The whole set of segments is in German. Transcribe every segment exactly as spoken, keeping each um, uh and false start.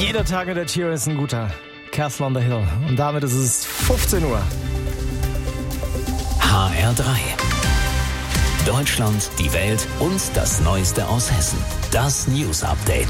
Jeder Tag in der Tier ist ein guter. Castle on the Hill. Und damit ist es fünfzehn Uhr. H R drei. Deutschland, die Welt und das Neueste aus Hessen. Das News Update.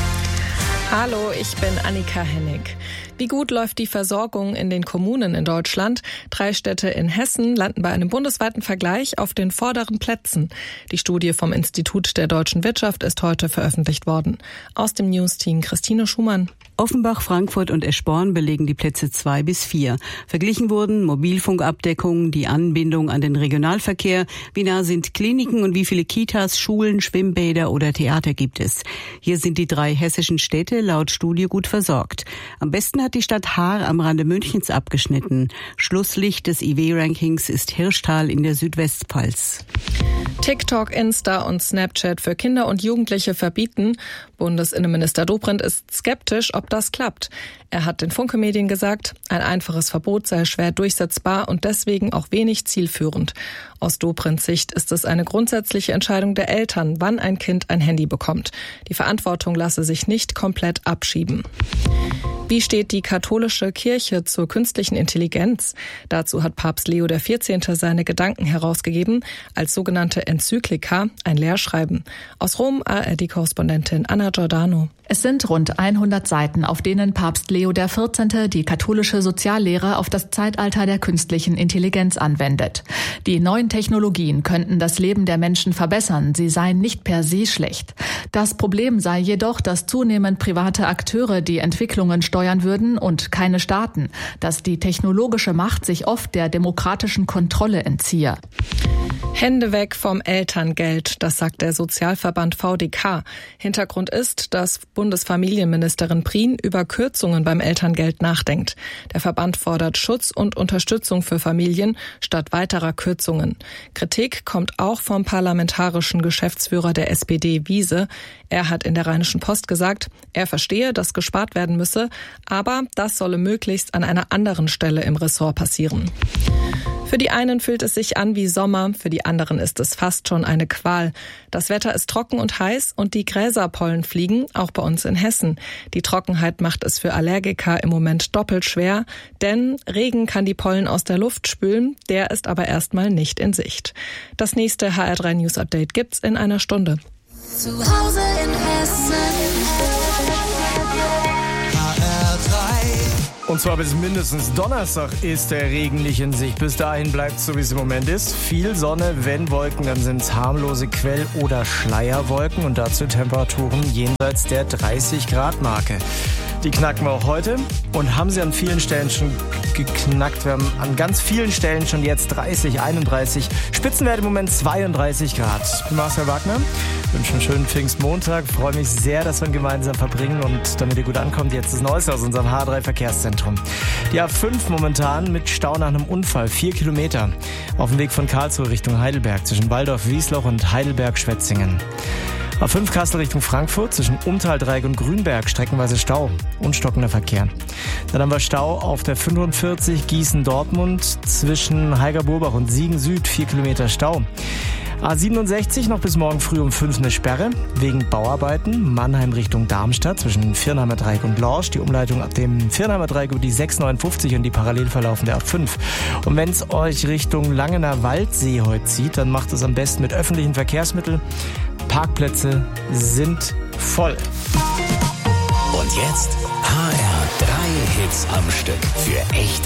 Hallo, ich bin Annika Hennig. Wie gut läuft die Versorgung in den Kommunen in Deutschland? Drei Städte in Hessen landen bei einem bundesweiten Vergleich auf den vorderen Plätzen. Die Studie vom Institut der deutschen Wirtschaft ist heute veröffentlicht worden. Aus dem News-Team Christine Schumann. Offenbach, Frankfurt und Eschborn belegen die Plätze zwei bis vier. Verglichen wurden Mobilfunkabdeckung, die Anbindung an den Regionalverkehr, wie nah sind Kliniken und wie viele Kitas, Schulen, Schwimmbäder oder Theater gibt es. Hier sind die drei hessischen Städte laut Studie gut versorgt. Am besten hat die Stadt Haar am Rande Münchens abgeschnitten. Schlusslicht des I W-Rankings ist Hirschtal in der Südwestpfalz. TikTok, Insta und Snapchat für Kinder und Jugendliche verbieten. Bundesinnenminister Dobrindt ist skeptisch, ob das klappt. Er hat den Funke Medien gesagt, ein einfaches Verbot sei schwer durchsetzbar und deswegen auch wenig zielführend. Aus Dobrindts Sicht ist es eine grundsätzliche Entscheidung der Eltern, wann ein Kind ein Handy bekommt. Die Verantwortung lasse sich nicht komplett abschieben. Wie steht die katholische Kirche zur künstlichen Intelligenz? Dazu hat Papst Leo der vierzehnte seine Gedanken herausgegeben als sogenannte Enzyklika, ein Lehrschreiben. Aus Rom A R D-Korrespondentin Anna Giordano. Es sind rund hundert Seiten, auf denen Papst Leo der vierzehnte die katholische Soziallehre auf das Zeitalter der künstlichen Intelligenz anwendet. Die neuen Technologien könnten das Leben der Menschen verbessern, sie seien nicht per se schlecht. Das Problem sei jedoch, dass zunehmend private Akteure die Entwicklungen steuern würden und keine Staaten, dass die technologische Macht sich oft der demokratischen Kontrolle entziehe. Hände weg vom Elterngeld, das sagt der Sozialverband V D K. Hintergrund ist, dass Bundesfamilienministerin Prien über Kürzungen beim Elterngeld nachdenkt. Der Verband fordert Schutz und Unterstützung für Familien statt weiterer Kürzungen. Kritik kommt auch vom parlamentarischen Geschäftsführer der S P D Wiese. Er hat in der Rheinischen Post gesagt, er verstehe, dass gespart werden müsse, aber das solle möglichst an einer anderen Stelle im Ressort passieren. Für die einen fühlt es sich an wie Sommer, für die anderen ist es fast schon eine Qual. Das Wetter ist trocken und heiß und die Gräserpollen fliegen, auch bei uns in Hessen. Die Trockenheit macht es für Allergiker im Moment doppelt schwer, denn Regen kann die Pollen aus der Luft spülen, der ist aber erstmal nicht in Sicht. Das nächste H R drei News Update gibt's in einer Stunde. Zu Hause in Hessen. Und zwar bis mindestens Donnerstag ist der Regen nicht in Sicht. Bis dahin bleibt es so, wie es im Moment ist. Viel Sonne, wenn Wolken, dann sind es harmlose Quell- oder Schleierwolken und dazu Temperaturen jenseits der dreißig Grad Marke. Die knacken wir auch heute und haben sie an vielen Stellen schon geknackt. Wir haben an ganz vielen Stellen schon jetzt dreißig, einunddreißig, Spitzenwert im Moment zweiunddreißig Grad. Ich bin Marcel Wagner, wünsche einen schönen Pfingstmontag, freue mich sehr, dass wir ihn gemeinsam verbringen und damit ihr gut ankommt, jetzt das Neueste aus unserem H R drei Verkehrszentrum. Die A fünf momentan mit Stau nach einem Unfall, vier Kilometer auf dem Weg von Karlsruhe Richtung Heidelberg zwischen Waldorf-Wiesloch und Heidelberg-Schwetzingen. A fünf Kassel Richtung Frankfurt zwischen Umtaldreieck und Grünberg streckenweise Stau, unstockender Verkehr. Dann haben wir Stau auf der fünfundvierzig Gießen-Dortmund zwischen Heiger-Burbach und Siegen Süd, vier Kilometer Stau. A siebenundsechzig noch bis morgen früh um fünf eine Sperre wegen Bauarbeiten. Mannheim Richtung Darmstadt zwischen Viernheimer Dreieck und Lorsch. Die Umleitung ab dem Viernheimer Dreieck über die sechs neunundfünfzig und die parallel verlaufende A fünf. Und wenn es euch Richtung Langener Waldsee heute zieht, dann macht es am besten mit öffentlichen Verkehrsmitteln. Parkplätze sind voll. Und jetzt H R drei Hits am Stück für echt